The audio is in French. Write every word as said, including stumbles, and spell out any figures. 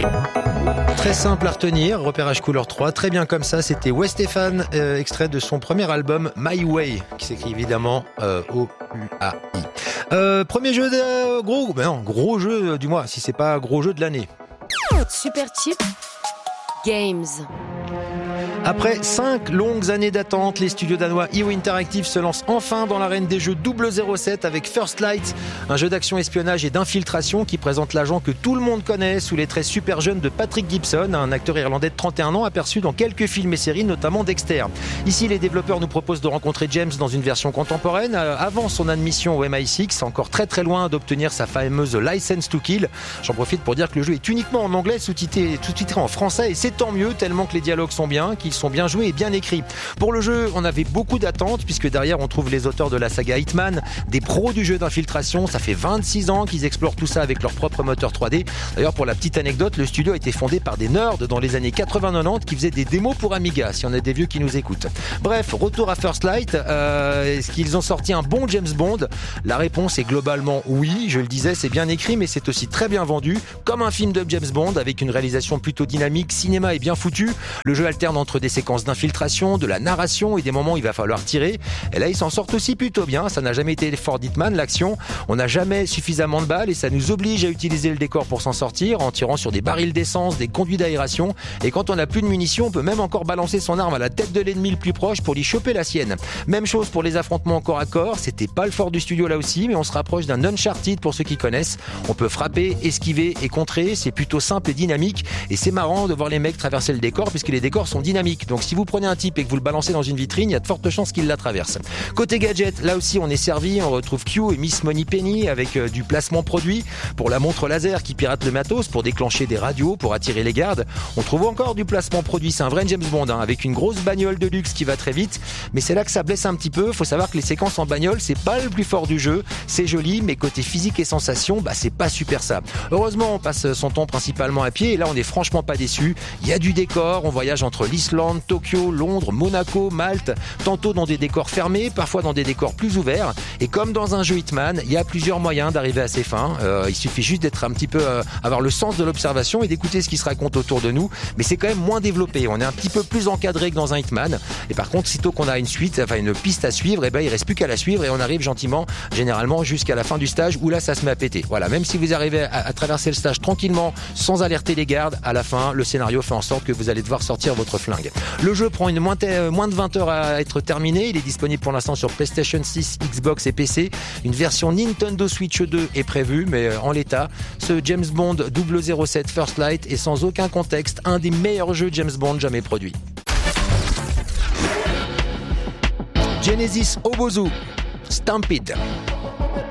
Très simple à retenir, repérage couleur trois, très bien comme ça, c'était Wes Stephan, euh, extrait de son premier album My Way, qui s'écrit évidemment euh, O U A I. Euh, premier jeu de euh, gros, ben non, gros jeu du mois, si c'est pas gros jeu de l'année. Super Chip Games. Après cinq longues années d'attente, les studios danois E O Interactive se lancent enfin dans l'arène des jeux double zéro sept avec First Light, un jeu d'action espionnage et d'infiltration qui présente l'agent que tout le monde connaît sous les traits super jeunes de Patrick Gibson, un acteur irlandais de trente et un ans aperçu dans quelques films et séries, notamment Dexter. Ici, les développeurs nous proposent de rencontrer James dans une version contemporaine, avant son admission au M I six, encore très très loin d'obtenir sa fameuse License to Kill. J'en profite pour dire que le jeu est uniquement en anglais, sous-titré, sous-titré en français, et c'est tant mieux, tellement que les dialogues sont bien, qu'ils sont bien joués et bien écrits. Pour le jeu, on avait beaucoup d'attentes, puisque derrière on trouve les auteurs de la saga Hitman, des pros du jeu d'infiltration. Ça fait vingt-six ans qu'ils explorent tout ça avec leur propre moteur trois D. D'ailleurs, pour la petite anecdote, le studio a été fondé par des nerds dans les années quatre-vingts quatre-vingt-dix qui faisaient des démos pour Amiga, si on a des vieux qui nous écoutent. Bref, retour à First Light. Euh, est-ce qu'ils ont sorti un bon James Bond ? La réponse est globalement oui. Je le disais, c'est bien écrit, mais c'est aussi très bien vendu, comme un film de James Bond, avec une réalisation plutôt dynamique, cinéma et bien foutu. Le jeu alterne entre des séquences d'infiltration, de la narration et des moments où il va falloir tirer. Et là, ils s'en sortent aussi plutôt bien. Ça n'a jamais été fort d'Hitman, l'action. On n'a jamais suffisamment de balles et ça nous oblige à utiliser le décor pour s'en sortir en tirant sur des barils d'essence, des conduits d'aération. Et quand on n'a plus de munitions, on peut même encore balancer son arme à la tête de l'ennemi le plus proche pour lui choper la sienne. Même chose pour les affrontements corps à corps. C'était pas le fort du studio là aussi, mais on se rapproche d'un Uncharted pour ceux qui connaissent. On peut frapper, esquiver et contrer. C'est plutôt simple et dynamique. Et c'est marrant de voir les mecs traverser le décor puisque les décors sont dynamiques. Donc si vous prenez un type et que vous le balancez dans une vitrine, il y a de fortes chances qu'il la traverse. Côté gadget, là aussi on est servi. On retrouve Q et Miss Moneypenny avec euh, du placement produit pour la montre laser qui pirate le matos, pour déclencher des radios, pour attirer les gardes. On trouve encore du placement produit. C'est un vrai James Bond hein, avec une grosse bagnole de luxe qui va très vite. Mais c'est là que ça blesse un petit peu. Faut savoir que les séquences en bagnole, c'est pas le plus fort du jeu. C'est joli, mais côté physique et sensation, bah c'est pas super ça. Heureusement, on passe son temps principalement à pied et là on est franchement pas déçu. Il y a du décor. On voyage entre l'Islande, Tokyo, Londres, Monaco, Malte, tantôt dans des décors fermés, parfois dans des décors plus ouverts. Et comme dans un jeu Hitman, il y a plusieurs moyens d'arriver à ses fins. Euh, il suffit juste d'être un petit peu, euh, avoir le sens de l'observation et d'écouter ce qui se raconte autour de nous. Mais c'est quand même moins développé. On est un petit peu plus encadré que dans un Hitman. Et par contre, sitôt qu'on a une suite, enfin une piste à suivre, et ben il reste plus qu'à la suivre et on arrive gentiment, généralement jusqu'à la fin du stage où là ça se met à péter. Voilà, même si vous arrivez à, à traverser le stage tranquillement, sans alerter les gardes, à la fin, le scénario fait en sorte que vous allez devoir sortir votre flingue. Le jeu prend une moins, te- moins de vingt heures à être terminé. Il est disponible pour l'instant sur PlayStation six, Xbox et P C. Une version Nintendo Switch deux est prévue, mais en l'état, ce James Bond double zéro sept First Light est sans aucun contexte un des meilleurs jeux James Bond jamais produits. Genesis Obozu, Stampede.